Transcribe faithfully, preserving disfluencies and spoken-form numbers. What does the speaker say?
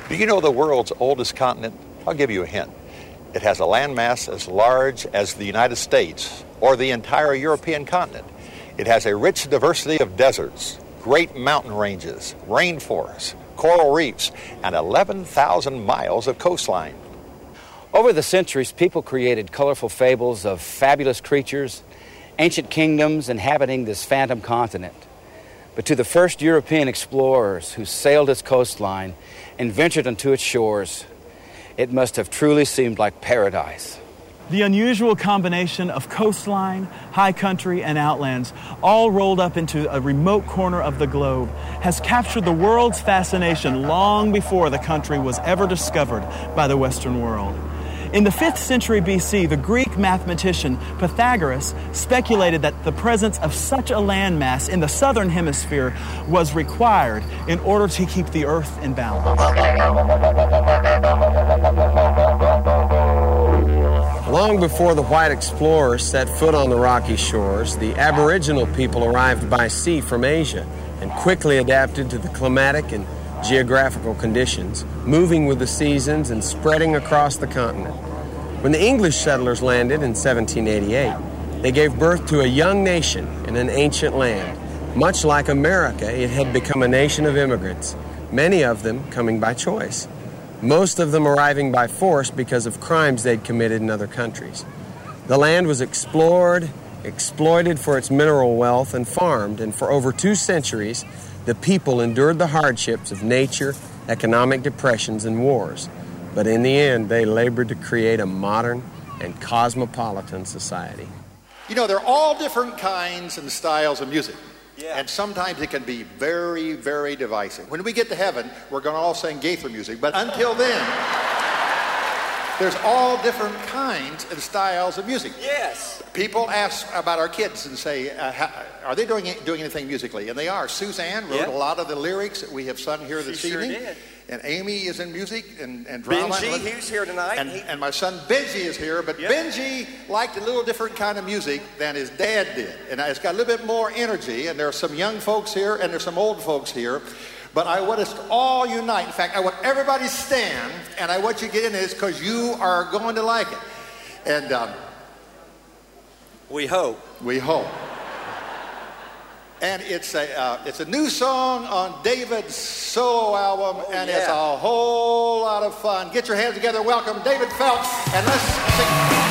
Do you know the world's oldest continent? I'll give you a hint. It has a landmass as large as the United States or the entire European continent. It has a rich diversity of deserts, great mountain ranges, rainforests, coral reefs, and eleven thousand miles of coastline. Over the centuries, people created colorful fables of fabulous creatures, ancient kingdoms inhabiting this phantom continent. But to the first European explorers who sailed its coastline and ventured onto its shores, it must have truly seemed like paradise. The unusual combination of coastline, high country, and outlands, all rolled up into a remote corner of the globe, has captured the world's fascination long before the country was ever discovered by the Western world. In the fifth century B C, the Greek mathematician Pythagoras speculated that the presence of such a landmass in the southern hemisphere was required in order to keep the Earth in balance. Long before the white explorers set foot on the rocky shores, the Aboriginal people arrived by sea from Asia and quickly adapted to the climatic and geographical conditions, moving with the seasons and spreading across the continent. When the English settlers landed in seventeen eighty-eight, they gave birth to a young nation in an ancient land. Much like America, it had become a nation of immigrants, many of them coming by choice. Most of them arriving by force because of crimes they'd committed in other countries. The land was explored, exploited for its mineral wealth, and farmed, and for over two centuries, the people endured the hardships of nature, economic depressions, and wars. But in the end, they labored to create a modern and cosmopolitan society. You know, there are all different kinds and styles of music. Yeah. And sometimes it can be very, very divisive. When we get to heaven, we're going to all sing Gaither music. But until then, there's all different kinds and styles of music. Yes. People ask about our kids and say, uh, how, are they doing doing anything musically? And they are. Suzanne wrote yep. a lot of the lyrics that we have sung here this she evening. Sure did. And Amy is in music and, and drama. Benji, who's here tonight. And, he... and my son Benji is here, but yep. Benji liked a little different kind of music than his dad did. And it's got a little bit more energy, and there are some young folks here, and there's some old folks here. But I want us to all unite. In fact, I want everybody to stand, and I want you to get in this because you are going to like it. And um, we hope. We hope. And it's a uh, it's a new song on David's solo album, oh, and yeah. it's a whole lot of fun. Get your hands together, welcome David Phelps, and let's sing.